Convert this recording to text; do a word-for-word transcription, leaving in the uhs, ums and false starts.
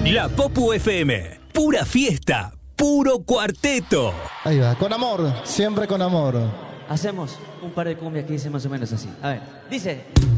La Popu F M, pura fiesta, puro cuarteto. Ahí va, con amor, siempre con amor. Hacemos un par de cumbias que dicen más o menos así. A ver, dice...